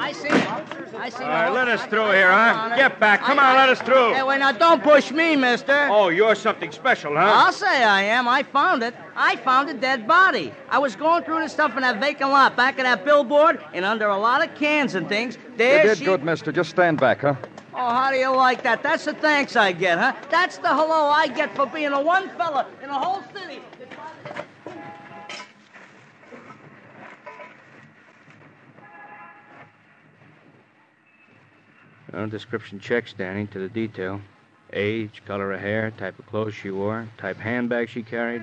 I see him. I see him. All right, let us through here, huh? Get back. Come on, let us through. Hey, wait, now, don't push me, mister. Oh, you're something special, huh? I'll say I am. I found it. I found a dead body. I was going through this stuff in that vacant lot back of that billboard, and under a lot of cans and things, there You did good, mister. Just stand back, huh? Oh, how do you like that? That's the thanks I get, huh? That's the hello I get for being the one fella in the whole city. Well, description checks, Danny, to the detail. Age, color of hair, type of clothes she wore, type handbag she carried.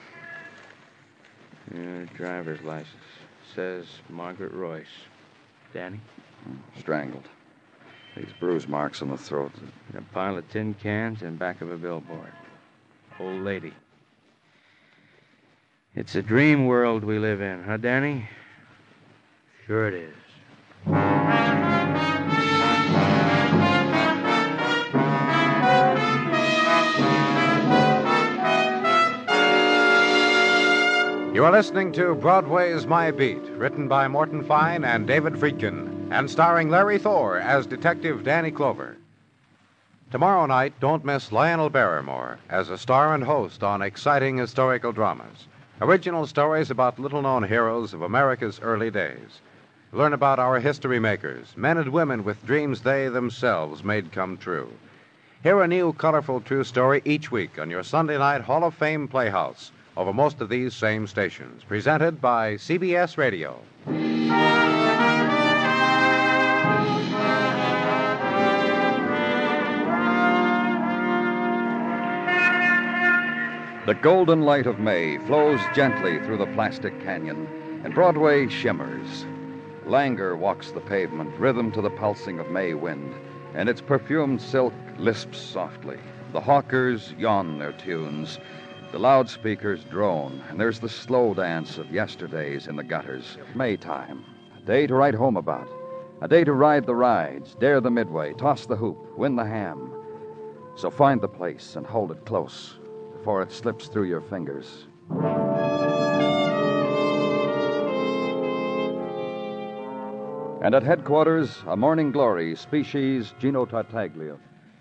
Driver's license. Says Margaret Royce. Danny? Strangled. These bruise marks on the throat. A pile of tin cans in back of a billboard. Old lady. It's a dream world we live in, huh, Danny? Sure it is. You are listening to Broadway's My Beat, written by Morton Fine and David Friedkin, and starring Larry Thor as Detective Danny Clover. Tomorrow night, don't miss Lionel Barrymore as a star and host on exciting historical dramas. Original stories about little-known heroes of America's early days. Learn about our history makers, men and women with dreams they themselves made come true. Hear a new, colorful true story each week on your Sunday night Hall of Fame Playhouse over most of these same stations. Presented by CBS Radio. The golden light of May flows gently through the plastic canyon, and Broadway shimmers. Languor walks the pavement, rhythm to the pulsing of May wind, and its perfumed silk lisps softly. The hawkers yawn their tunes. The loudspeakers drone, and there's the slow dance of yesterdays in the gutters. Maytime, a day to write home about, a day to ride the rides, dare the midway, toss the hoop, win the ham. So find the place and hold it close before it slips through your fingers. And at headquarters, a morning glory, species Gino Tartaglia.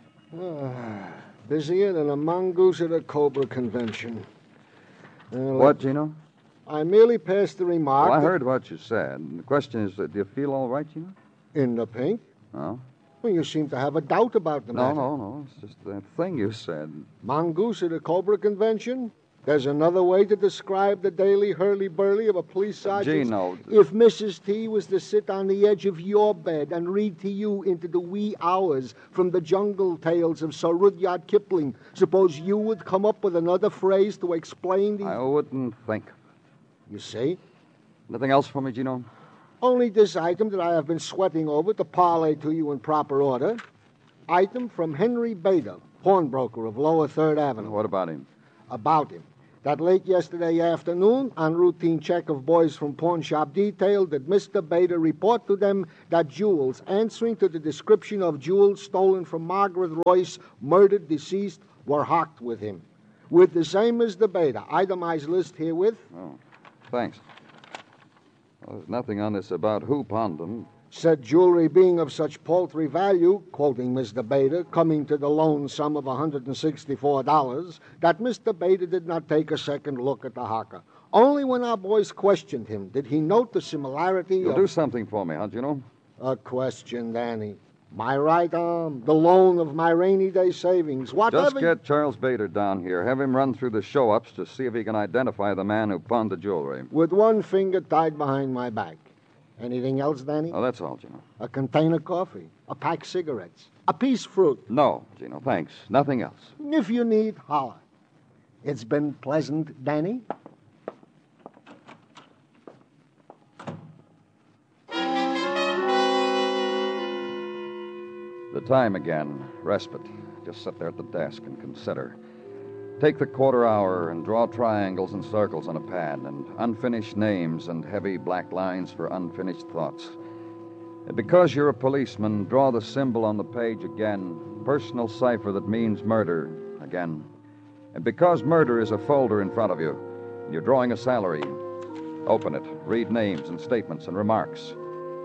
Busier than a mongoose at a Cobra convention. What, Gino? I merely passed the remark. Well, I heard what you said. The question is, do you feel all right, Gino? In the pink? No. Well, you seem to have a doubt about the matter. No. It's just that thing you said. Mongoose at a Cobra convention? There's another way to describe the daily hurly-burly of a police sergeant. Gino. If Mrs. T was to sit on the edge of your bed and read to you into the wee hours from the jungle tales of Sir Rudyard Kipling, suppose you would come up with another phrase to explain the... I wouldn't think. You see? Nothing else for me, Gino? Only this item that I have been sweating over to parlay to you in proper order. Item from Henry Bader, pawnbroker of Lower 3rd Avenue. What about him? About him. That late yesterday afternoon, on routine check of boys from pawn shop detail, did Mr. Bader report to them that jewels answering to the description of jewels stolen from Margaret Royce, murdered deceased, were hocked with him. With the same Mr. Bader, itemized list herewith. Oh, thanks. Well, there's nothing on this about who pawned them. Said jewelry being of such paltry value, quoting Mr. Bader, coming to the loan sum of $164, that Mr. Bader did not take a second look at the hocker. Only when our boys questioned him did he note the similarity You'll do something for me, huh, Gino? A question, Danny. My right arm, the loan of my rainy day savings, whatever... Just get Charles Bader down here. Have him run through the show-ups to see if he can identify the man who pawned the jewelry. With one finger tied behind my back. Anything else, Danny? Oh, that's all, Gino. A container of coffee, a pack of cigarettes, a piece of fruit. No, Gino, thanks. Nothing else. If you need, holler. It's been pleasant, Danny. The time again. Respite. Just sit there at the desk and consider. Take the quarter hour and draw triangles and circles on a pad and unfinished names and heavy black lines for unfinished thoughts. And because you're a policeman, draw the symbol on the page again, personal cipher that means murder again. And because murder is a folder in front of you, and you're drawing a salary, open it, read names and statements and remarks.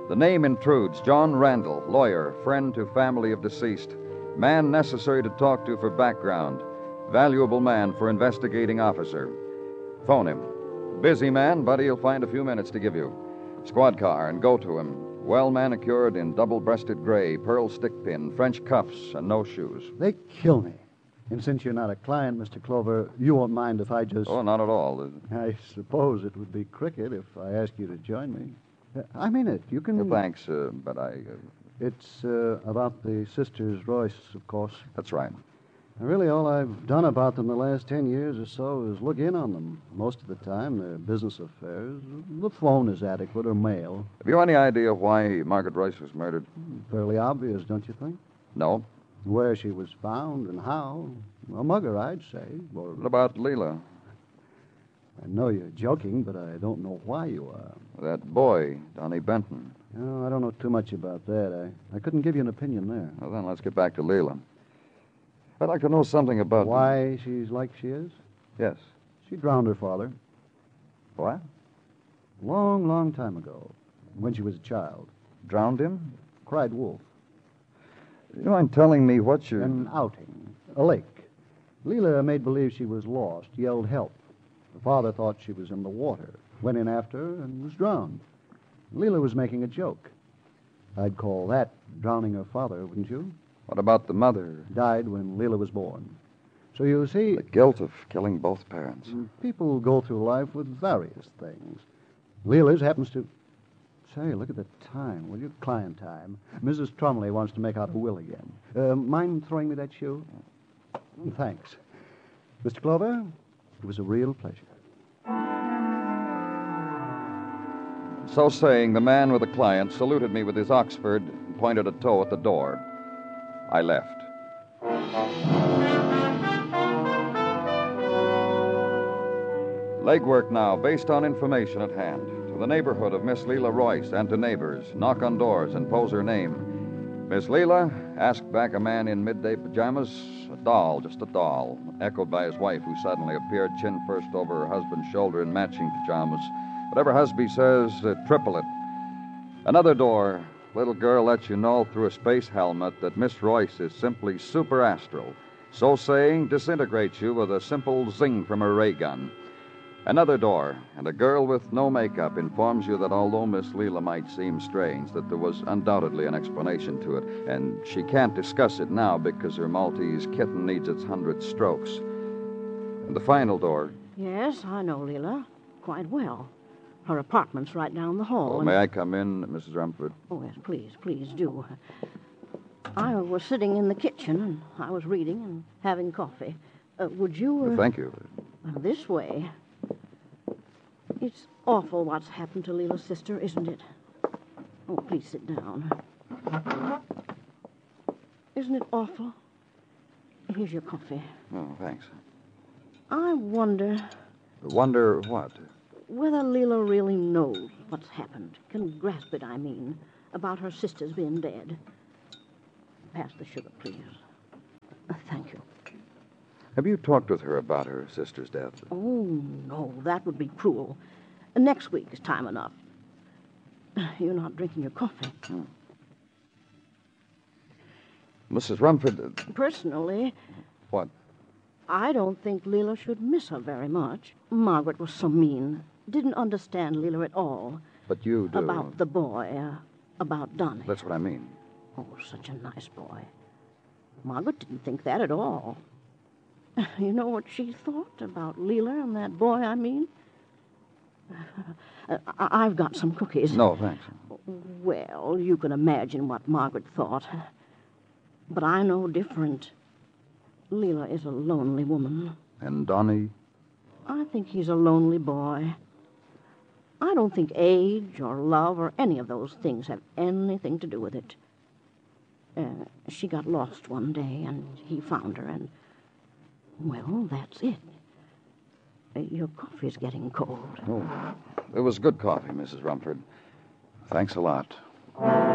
The name intrudes. John Randall, lawyer, friend to family of deceased. Man necessary to talk to for background. Valuable man for investigating officer. Phone him. Busy man, but he'll find a few minutes to give you. Squad car and go to him. Well manicured in double-breasted gray, pearl stick pin, French cuffs, and no shoes. They kill me. And since you're not a client, Mr. Clover, you won't mind if I just... Oh, not at all. I suppose it would be cricket if I asked you to join me. I mean it. You can... Thanks, but I... It's about the sisters Royce, of course. That's right. Really, all I've done about them the last 10 years or so is look in on them. Most of the time, they're business affairs. The phone is adequate or mail. Have you any idea why Margaret Royce was murdered? Fairly obvious, don't you think? No. Where she was found and how. A mugger, I'd say. Or... What about Leela? I know you're joking, but I don't know why you are. That boy, Donnie Benton. No, I don't know too much about that. I couldn't give you an opinion there. Well, then let's get back to Leela. I'd like to know something about... Why she's like she is? Yes. She drowned her father. What? Long, long time ago, when she was a child. Drowned him? Cried wolf. You mind telling me what you're... An outing. A lake. Leela made believe she was lost, yelled help. The father thought she was in the water, went in after her, and was drowned. Leela was making a joke. I'd call that drowning her father, wouldn't you? What about the mother? Died when Leela was born. So you see... The guilt of killing both parents. People go through life with various things. Leela's happens to... Say, look at the time, will you? Client time. Mrs. Trumley wants to make out a will again. Mind throwing me that shoe? Thanks. Mr. Clover, it was a real pleasure. So saying, the man with the client saluted me with his Oxford and pointed a toe at the door. I left. Legwork now, based on information at hand. To the neighborhood of Miss Leela Royce and to neighbors. Knock on doors and pose her name. Miss Leela, asked back a man in midday pajamas. A doll, just a doll. Echoed by his wife, who suddenly appeared chin first over her husband's shoulder in matching pajamas. Whatever husband says, triple it. Another door. Little girl lets you know through a space helmet that Miss Royce is simply superastral. So saying, disintegrates you with a simple zing from her ray gun. Another door, and a girl with no makeup informs you that although Miss Leela might seem strange, that there was undoubtedly an explanation to it, and she can't discuss it now because her Maltese kitten needs its 100 strokes. And the final door. Yes, I know Leela quite well. Her apartment's right down the hall. Oh, may I come in, Mrs. Rumford? Oh, yes, please do. I was sitting in the kitchen, and I was reading and having coffee. Would you... Thank you. This way. It's awful what's happened to Leela's sister, isn't it? Oh, please sit down. Isn't it awful? Here's your coffee. Oh, thanks. I wonder... Wonder what? Whether Leela really knows what's happened, can grasp it, I mean, about her sister's being dead. Pass the sugar, please. Thank you. Have you talked with her about her sister's death? Oh, no, that would be cruel. Next week is time enough. You're not drinking your coffee. Mrs. Rumford... Personally... What? I don't think Leela should miss her very much. Margaret was so mean. Didn't understand Leela at all. But you do. About the boy, about Donnie. That's what I mean. Oh, such a nice boy. Margaret didn't think that at all. You know what she thought about Leela and that boy, I mean? I've got some cookies. No, thanks. Well, you can imagine what Margaret thought. But I know different. Leela is a lonely woman. And Donnie? I think he's a lonely boy. I don't think age or love or any of those things have anything to do with it. She got lost one day, and he found her, and... Well, that's it. Your coffee's getting cold. Oh, it was good coffee, Mrs. Rumford. Thanks a lot.